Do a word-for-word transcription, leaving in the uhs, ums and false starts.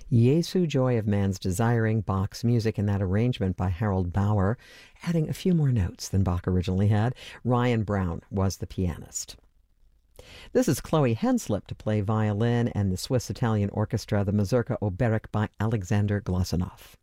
Jesu Joy of Man's Desiring, Bach's music in that arrangement by Harold Bauer, adding a few more notes than Bach originally had. Ryan Brown was the pianist. This is Chloe Henslip to play violin, and the Swiss-Italian orchestra, the Mazurka Oberek by Alexander Glazunov.